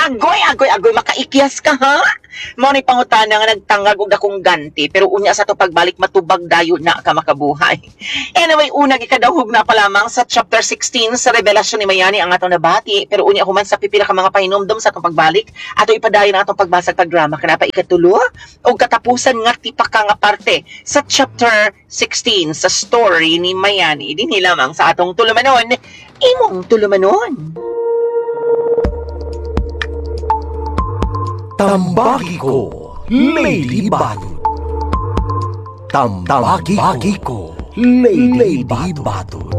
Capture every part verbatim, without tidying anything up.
Agoy, agoy, agoy, makaikyas ka, ha? Mao ni pangutana nga nagtangag og akong ganti, pero unya sa to pagbalik matubag dayo na ka makabuhay. Anyway, una gikadawhog na pa lamang sa chapter sixteen sa revelasyon ni Mayani ang atong nabati, pero unya human sa pipila ka mga pahinomdom sa atong pagbalik, ato ipadayon ang atong pagbasag pagdrama kana pa ikatulo og katapusan nga tipaka nga parte sa chapter sixteen sa story ni Mayani dinhi lamang sa atong tulumanon, imong tulumanon. Tambaki ko, Lady Batot. Tambaki ko, Lady Batot.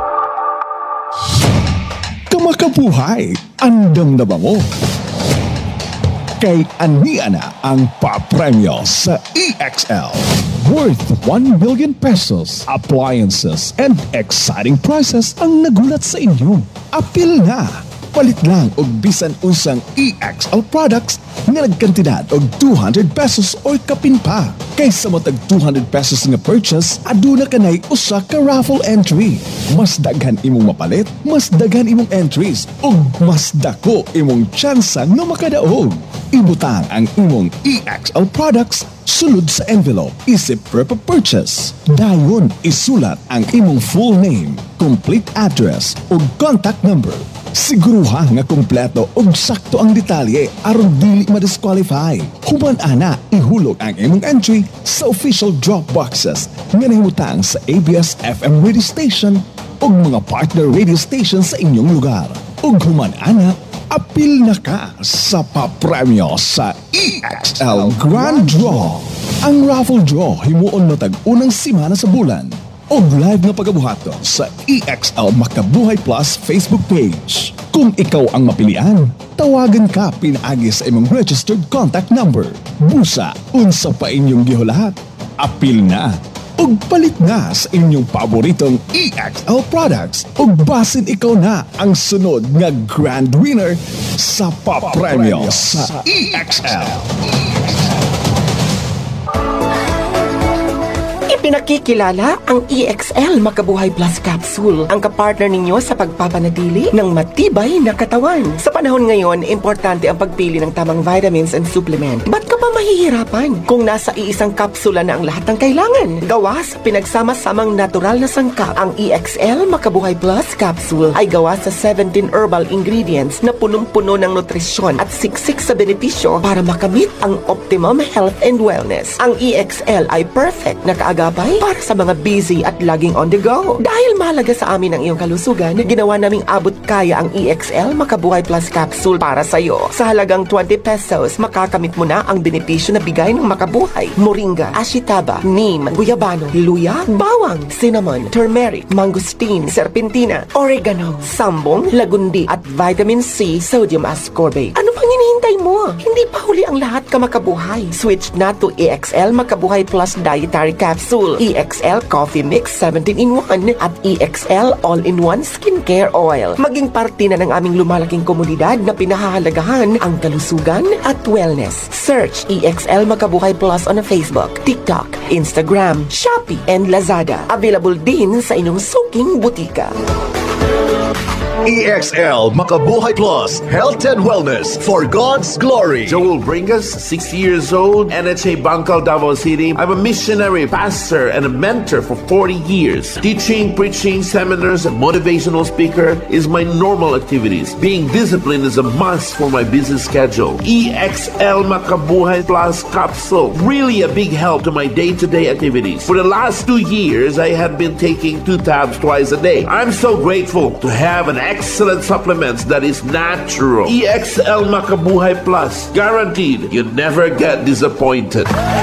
Kamakabuhay, andam na ba mo? Kay ania na ang papremyo sa E X L. Worth one million pesos, appliances, and exciting prizes ang nagulat sa inyo. Apil na! Palit lang og bisan unsang E X L products nga nagkantidad og two hundred pesos or kapin pa. Kaysa mo tag two hundred pesos nga purchase, aduna kanay usa ka raffle entry. Mas daghan imong mapalit, mas daghan imong entries, ug mas dako imong tsansa nga makadaog. Ibutang ang imong E X L products sulod sa envelope, isip per purchase. Dayon isulat ang imong full name, complete address ug contact number. Siguruha nga kumpleto ug sakto ang detalye aron dili ma-disqualify. Human ana ihulog ang imong entry sa official drop boxes nga nahimutang sa A B S F M radio station ug mga partner radio station sa inyong lugar. Ug human ana apil na ka sa papremyo sa E X L Grand Draw. Ang raffle draw himuon matag unang simana sa bulan. O live na pagabuhaton sa E X L Makabuhay Plus Facebook page. Kung ikaw ang mapilian, tawagan ka pinaagi sa imong registered contact number. Busa, unsa pa inyong gihulahat. Apil na! Ug palit na sa inyong paboritong E X L products. Ug basin ikaw na ang sunod nga grand winner sa papremyo sa E X L. Pinakikilala ang E X L Makabuhay Plus Capsule, ang kapartner ninyo sa pagpapanatili ng matibay na katawan. Sa panahon ngayon, importante ang pagpili ng tamang vitamins and supplement. Ba't ka pa mahihirapan kung nasa iisang kapsula na ang lahat ng kailangan? Gawa sa pinagsama-samang natural na sangkap, ang E X L Makabuhay Plus Capsule ay gawa sa seventeen herbal ingredients na punong-puno ng nutrisyon at siksik sa benepisyo para makamit ang optimum health and wellness. Ang E X L ay perfect na kaagapay para sa mga busy at laging on the go. Dahil mahalaga sa amin ang iyong kalusugan, ginawa naming abot kaya ang E X L Makabuhay Plus Capsule para sa iyo. Sa halagang twenty pesos, makakamit mo na ang benepisyo na bigay ng Makabuhay: moringa, ashitaba, neem, guyabano, luya, bawang, cinnamon, turmeric, mangosteen, serpentina, oregano, sambong, lagundi, at vitamin C, sodium ascorbate. Ano pang hinihintay mo? Hindi pa huli ang lahat ka makabuhay. Switch na to E X L Makabuhay Plus Dietary Capsule, E X L Coffee Mix seventeen in one at E X L All-in-One Skincare Oil. Maging parte na ng aming lumalaking komunidad na pinahahalagahan ang kalusugan at wellness. Search E X L Makabuhay Plus on Facebook, TikTok, Instagram, Shopee, and Lazada. Available din sa inyong suking butika. E X L Makabuhay Plus, Health and Wellness for God's Glory. Joel Bringas, sixty years old, N H A Bangkal, Davao City. I'm a missionary, pastor, and a mentor for forty years. Teaching, preaching, seminars, and motivational speaker is my normal activities. Being disciplined is a must for my busy schedule. E X L Makabuhay Plus Capsule, really a big help to my day-to-day activities. For the last two years, I have been taking two tabs twice a day. I'm so grateful to have an excellent supplements that is natural. E X L Makabuhay Plus, guaranteed you never get disappointed.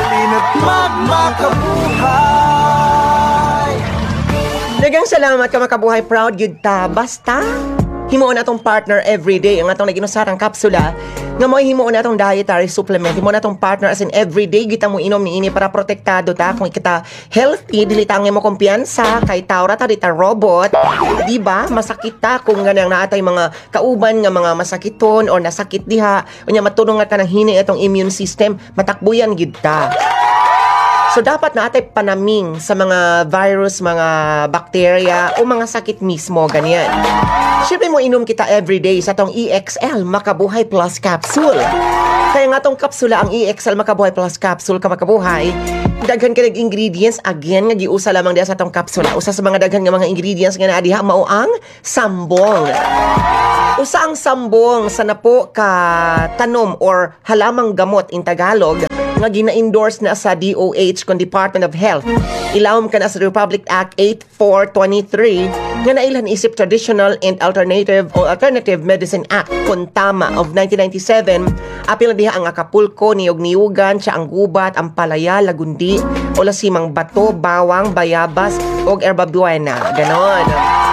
Daghang salamat ka makabuhay, proud yun ta. Basta himuon atong partner everyday ang atong naginusarang kapsula nga mo himuon atong dietary supplement. Himuon atong partner as in everyday kita mo inom niini para protektado ta kung kita healthy, dili ta mo kumpiyansa kay tawra ta dita robot. Di ba? Masakit ta kung ganang naatay mga kauban nga mga masakiton or nasakit diha unya matulungan ka nang hini atong immune system, matakbuyan gid ta. So dapat na atay panaming sa mga virus, mga bacteria o mga sakit mismo, ganyan. Siyempre mo inom kita everyday sa tong E X L Makabuhay Plus Capsule. Kaya nga tong kapsula, ang E X L Makabuhay Plus Capsule ka makabuhay, daghan ka ng ingredients, again nga giusa lamang diya sa tong kapsula. Usa sa mga daghan nga mga ingredients nga naa diha mao ang sambong. Usa ang sambong sa napo ka tanom or halamang gamot in Tagalog nga gina-endorse na sa D O H kon Department of Health. Ilawom ka na sa Republic Act eighty-four twenty-three nga nailhan isip Traditional and Alternative o Alternative Medicine Act kon tama of nineteen ninety-seven. Apil na diha ang Acapulco, niyog niyugan, siya ang gubat, ang palaya, lagundi, o lasimang bato, bawang, bayabas, o herba buena. Ganon.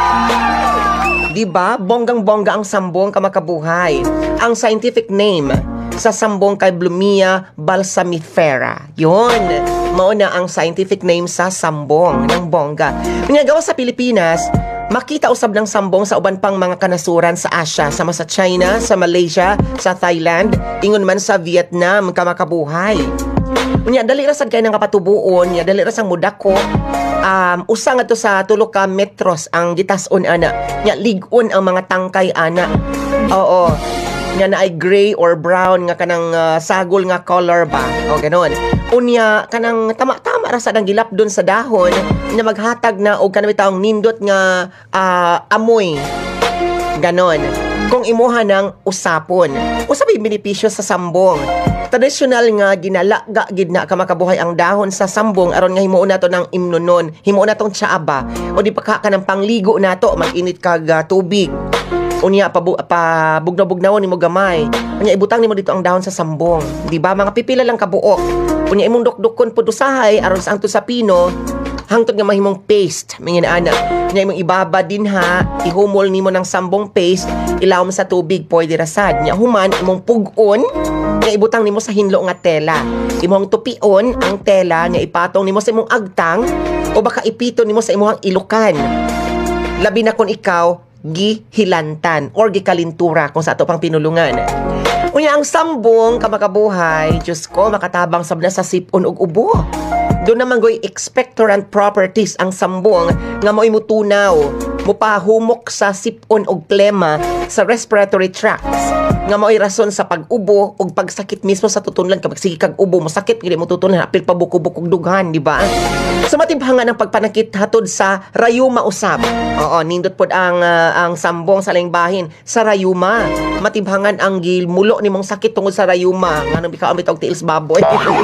Diba? Bonggang-bongga ang sambong kamakabuhay. Ang scientific name sa sambong kay Blumea balsamifera. Yun. Mauna ang scientific name sa sambong ng bongga. Pinagawa sa Pilipinas, makita usab ng sambong sa uban pang mga kanasuran sa Asia, sama sa China, sa Malaysia, sa Thailand, ingon man sa Vietnam, kamakabuhay. Unya dali ra sad kay nang kapatubuon, nya dali ra sang mudako. Um, usa nga to sa tulo ka metros ang gitas-on ana. Nya lig-on ang mga tangkay ana. Oo. Nga na ay gray or brown nga kanang uh, sagol nga color ba. O ganon. Unya kanang tama-tama ra sad ang gilap doon sa dahon na maghatag na og kanang taong nindot nga uh, amoy. Ganon. Kung imuha ng usapon. Usapay benepisyo sa sambong. Traditional nga ginalaga gid na kamakabuhay ang dahon sa sambong aron nga himuon nato ng imnonon, himuon natong tsaaba o di pa ka kanang pangligo nato mag-init kag uh, tubig. Unya pabu pa bugnaw-bugnawon nimo gamay. Unya ibutang nimo dito ang dahon sa sambong. Di ba mga pipila lang kabuok. Unya imong dukdukon pud usahay aron sa angto sa pino hangtod nga mahimong paste mingin ana. Unya imong ibaba din ha, ihumol nimo ng sambong paste, ilawom sa tubig pwede ra sad. Nya human imong pug-on nga ibutang nimo sa hinlo nga tela. Imong tupion ang tela nga ipatong nimo sa imong agtang o baka ipito nimo sa imong ilukan. Labi na kun ikaw gihilantan or gikalintura kung sa ato pang pinulungan. Unya ang sambong kamakabuhay, Diyos ko, makatabang sab na sa sipon ug ubo. Doon naman goy expectorant properties ang sambong nga mo'y mutunaw, mupahumok sa sipon ug plema sa respiratory tracts nga mo'y rason sa pag-ubo ug pagsakit mismo sa tutunlan kapag sige kag ubo mo sakit gid mo tutunlan apil pa buko-bukog dughan, di ba? Sa matibhangan ang pagpanakit hatod sa rayuma usab. Oo, nindot pod ang uh, ang sambong sa laing bahin sa rayuma. Matibhangan ang gilmulo nimong sakit tungod sa rayuma. Nganong bikaw mitog tiils baboy.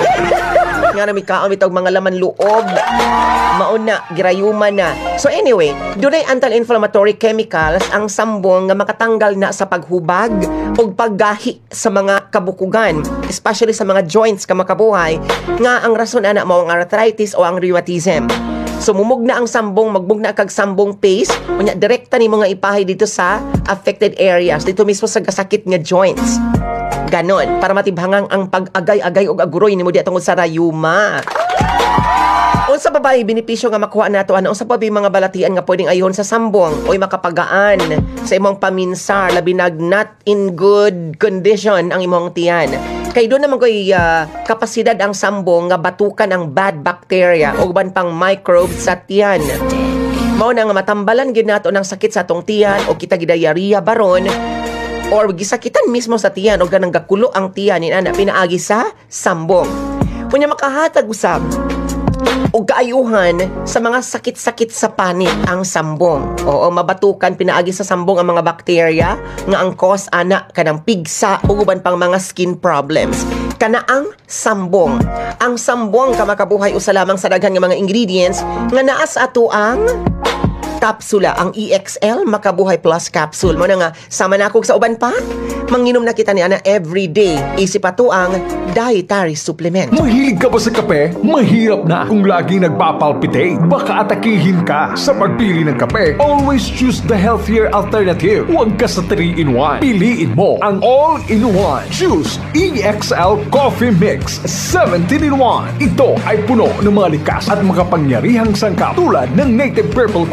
Nga na may kaamit og mga laman loob. Mauna, girayuma na. So anyway, dunay anti-inflammatory chemicals ang sambong nga makatanggal na sa paghubag o paggahi sa mga kabukugan, especially sa mga joints ka makabuhay, nga ang rason ana mao ang arthritis o ang rheumatism. So mumugna ang sambong, magbugna kag sambong paste, unya direkta nimo nga ipahay dito sa affected areas, dito mismo sa kasakit nga joints. Ganon, para matibhangang ang pag-agay-agay o aguroy ni mo di atungod sa rayuma. Unsa pa ba benepisyo nga makuha nato ano? Unsa pa ba mga balatian nga pwedeng ayhon sa sambong oy makapagaan sa imong paminsar labi nag not in good condition ang imong tiyan. Kay doon naman ko'y uh, kapasidad ang sambong nga batukan ang bad bacteria o ban pang microbes sa tiyan. Mao na nga matambalan gid nato ng sakit sa atong tiyan o kita gidayariya baron or gisakitan mismo sa tiyan o ganang gakulo ang tiyan ni ana pinaagi sa sambong. Kunya makahatag usab o kaayuhan sa mga sakit-sakit sa panit ang sambong. Oo, mabatukan pinaagi sa sambong ang mga bakterya nga ang cause ana kanang pigsa o uban pang mga skin problems. Kana ang sambong. Ang sambong kamakabuhay usa lamang sa daghan nga mga ingredients nga naa sa ato ang kapsula, ang E X L Makabuhay Plus Capsule. Mo na nga, sama na akong sa uban pa, manginom na kita ni ana everyday. Isip ato ang dietary supplement. Mahilig ka ba sa kape? Mahirap na kung laging nagpapalpitate. Baka atakihin ka sa pagpili ng kape. Always choose the healthier alternative. Huwag ka sa three in one. Piliin mo ang all-in-one. Choose E X L Coffee Mix seventeen in one. Ito ay puno ng mga likas at makapangyarihang sangkap tulad ng native purple corn,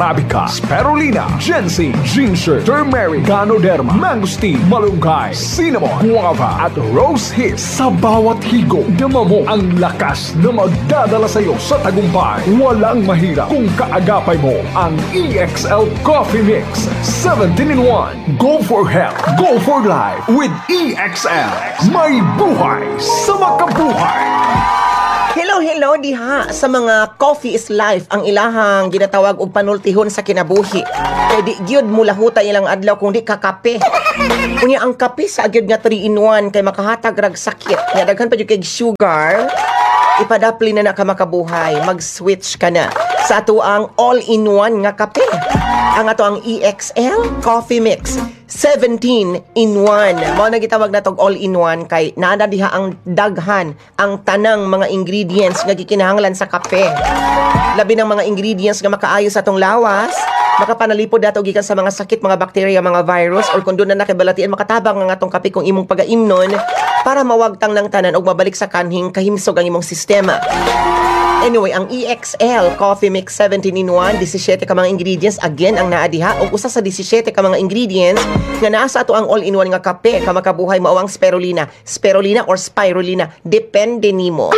Arabica, Spirulina, Ginseng, Ginger, Turmeric, Ganoderma, Mangosteen, Malunggay, Cinnamon, Guava at Rose Hips. Sa bawat higo, dama mo ang lakas na magdadala sa iyo sa tagumpay. Walang mahirap kung kaagapay mo ang E X L Coffee Mix seventeen in one. Go for health, go for life with E X L. May buhay sa makabuhay. Hello, hello diha sa mga coffee is life ang ilahang ginatawag og panultihon sa kinabuhi. Kay di gyud mula huta ilang adlaw kung di ka kape. Unya ang kape sa gyud nga three in one kay makahatag rag sakit. Nya daghan pa gyud kay sugar. Ipadapli na na ka makabuhay, mag-switch ka na sa ato ang all-in-one nga kape. Ang ato ang E X L Coffee Mix seventeen in one. Mao na gitawag natog all-in-one kay naa diha ang daghan ang tanang mga ingredients nga gikinahanglan sa kape. Labi ng mga ingredients nga makaayo sa atong lawas, makapanalipod dato gikan sa mga sakit, mga bakterya, mga virus, or kung doon na nakibalatian makatabang ang atong kape kung imong pagaimnon para mawagtang ng tanan og mabalik sa kanhing kahimsog ang imong sistema. Anyway, ang E X L Coffee Mix seventeen in one, seventeen ka mga ingredients again ang naa diha og usa sa seventeen ka mga ingredients nga naa sa ato ang all-in-one nga kape ka makabuhay mao ang spirulina, spirulina or spirulina, depende nimo.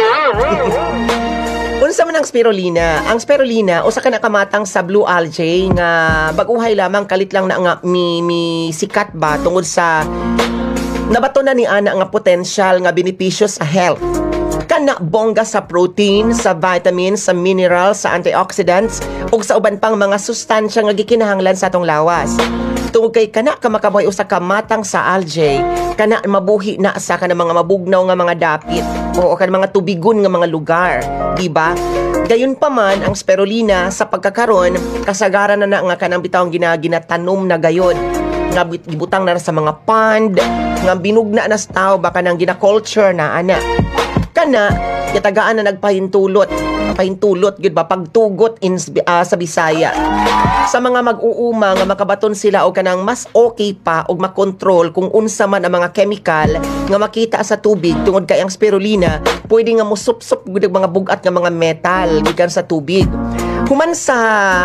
Unsa man ang spirulina? Ang spirulina usa ka nakamatang sa blue algae nga baguhay lamang kalit lang na nga mi, mi sikat ba tungod sa nabato na ni ana nga potential nga benepisyo sa health. Kana bongga sa protein, sa vitamins, sa minerals, sa antioxidants ug sa uban pang mga sustansya nga gikinahanglan sa atong lawas. Tungod kay kana ka makabuhay usa ka matang sa algae, kana mabuhi na sa kana mga mabugnaw nga mga dapit o kana mga tubigon nga mga lugar, di ba? Gayon pa man ang spirulina sa pagkakaron kasagaran na na nga kanang bitawng ginaginatanum na gayon nga gibutang na sa mga pond nga binugna na sa tao baka nang gina-culture na ana. Kana kitagaan na nagpahintulot pahintulot gud ba pagtugot in uh, sa Bisaya sa mga mag-uuma nga makabaton sila og kanang mas okay pa og makontrol kung unsa man ang mga chemical nga makita sa tubig tungod kay ang spirulina pwede nga mosup-sup gud ang mga bugat nga mga metal gikan sa tubig. Human sa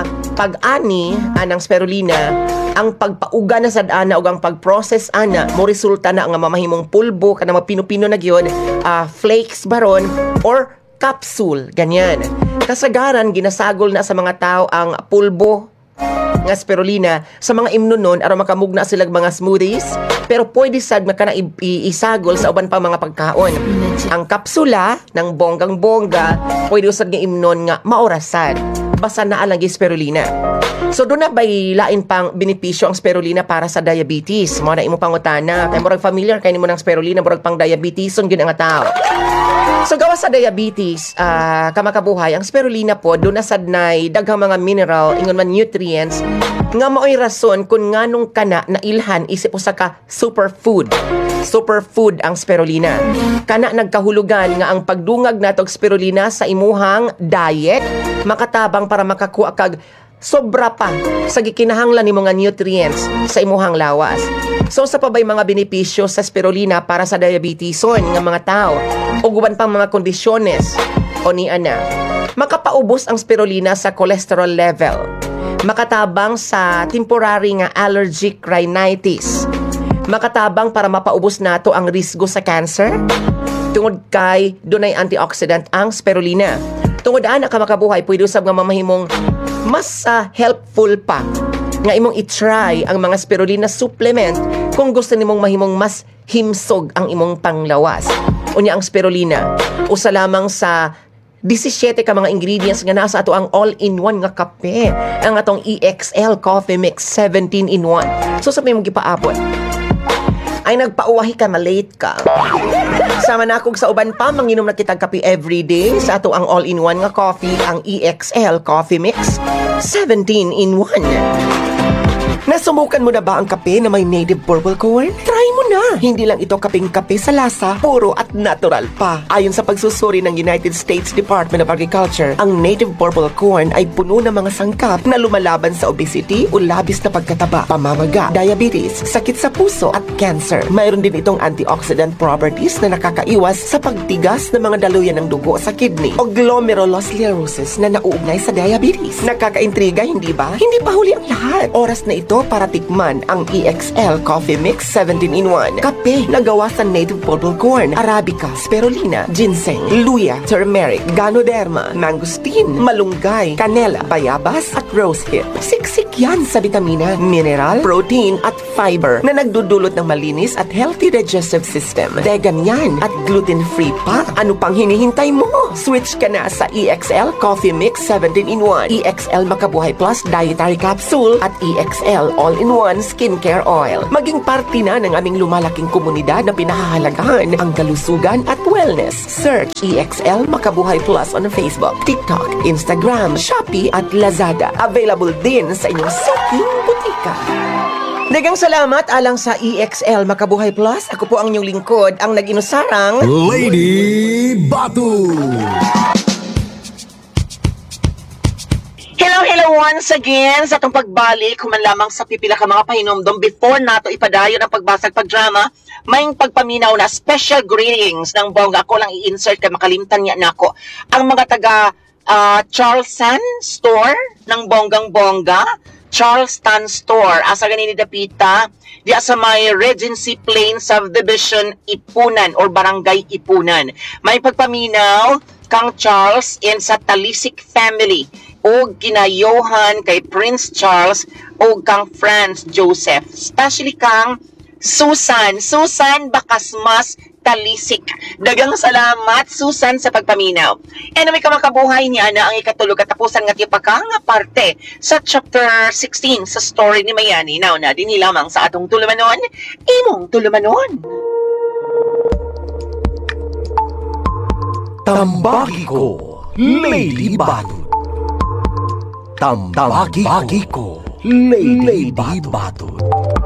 pag-ani anang spirulina, ang pagpauga na sad ana ug ang pag-process ana mo resulta na nga mamahimong pulbo kana mapino-pino na gyud, uh, flakes baron or capsule ganyan. Kasagaran ginasagol na sa mga tao ang pulbo nga spirulina sa mga imnunon aron makamugna sila mga smoothies, pero pwede sad makana isagol sa uban pa mga pagkaon. Ang kapsula ng bonggang-bongga pwede usad nga imnon nga maorasan basta naa lang gi spirulina. So doon na ba'y lain pang benepisyo ang spirulina para sa diabetes? Mo na imo pangutana kay murag familiar kay nimo ng spirulina murag pang diabetes son gyud ang tao. So gawa sa diabetes, uh, kamakabuhay, ang spirulina po doon na sad nay daghang mga mineral ingon man nutrients nga mao'y rason kung nganong kana na ilhan isip usa ka superfood. Superfood ang spirulina. Kana nagkahulugan nga ang pagdungag natog spirulina sa imuhang diet makatabang para makakuha kag sobra pa sa gikinahanglan nimo nga nutrients sa imuhang lawas. So sa pabay mga benepisyo sa spirulina para sa diabeteson nga mga tao o guban pang mga kondisyones o ni ana. Makapaubos ang spirulina sa cholesterol level. Makatabang sa temporary nga allergic rhinitis. Makatabang para mapaubos nato ang risgo sa cancer. Tungod kay dunay antioxidant ang spirulina. Tungod ana ka makabuhay pwede usab nga mamahimong mas uh, helpful pa nga imong i-try ang mga spirulina supplement kung gusto nimong mahimong mas himsog ang imong panglawas. Unya ang spirulina usa lamang sa seventeen ka mga ingredients nga nasa ato ang all-in-one nga kape, ang atong E X L Coffee Mix seventeen in one. So sa may mong gipaabot ay nagpauwahi ka, malate ka. Sama na akong sa uban pa, manginom na kitag kape everyday sa ato ang all-in-one nga coffee, ang E X L Coffee Mix seventeen in one. Nasubukan mo na ba ang kape na may native purple corn? Try mo na! Hindi lang ito kaping-kape sa lasa, puro at natural pa. Ayon sa pagsusuri ng United States Department of Agriculture, ang native purple corn ay puno ng mga sangkap na lumalaban sa obesity o labis na pagkataba, pamamaga, diabetes, sakit sa puso at cancer. Mayroon din itong antioxidant properties na nakakaiwas sa pagtigas ng mga daluyan ng dugo sa kidney o glomerulosclerosis na nauugnay sa diabetes. Nakakaintriga, hindi ba? Hindi pa huli ang lahat. Oras na ito para tikman ang E X L Coffee Mix seventeen in one. Kape na gawa sa native purple corn, arabica, spirulina, ginseng, luya, turmeric, ganoderma, mangosteen, malunggay, canela, bayabas at rosehip. Siksik yan sa vitamina, mineral, protein at fiber na nagdudulot ng malinis at healthy digestive system. Vegan yan at gluten-free pa. Ano pang hinihintay mo? Switch ka na sa E X L Coffee Mix seventeen in one, E X L Makabuhay Plus Dietary Capsule at E X L All-in-One Skincare Oil. Maging parte na ng aming lumalaking komunidad na pinahahalagahan ang kalusugan at wellness. Search E X L Makabuhay Plus on Facebook, TikTok, Instagram, Shopee at Lazada. Available din sa inyong suking butika. Dagang salamat alang sa E X L Makabuhay Plus. Ako po ang inyong lingkod, ang nag-inusarang Lady Batu. Hello, hello once again sa itong pagbalik, human lamang sa pipila ka mga pahinomdom. Before nato ipadayon ang pagbasag pagdrama, may pagpaminaw na special greetings ng bongga. Ako lang i-insert kay makalimtan niya na ako. Ang mga taga uh, Charleston Store ng bonggang bongga, Charleston Store, asa ganin ni Dapita, di sa may Regency Plain Subdivision, Ipunan or Barangay Ipunan. May pagpaminaw kang Charles and sa Talisik family o ginayohan kay Prince Charles o kang Franz Joseph. Especially kang Susan. Susan Bakasmas Talisik. Dagang salamat, Susan, sa pagpaminaw. E na may kamakabuhay niya na ang ikatulog katapusan nga tiya pagka nga parte sa chapter sixteen sa story ni Mayani. Now na, din lamang sa atong tulumanon, imong tulumanon. Tambaki ko, Lady Batu. Tambaki ko, Lady Batu.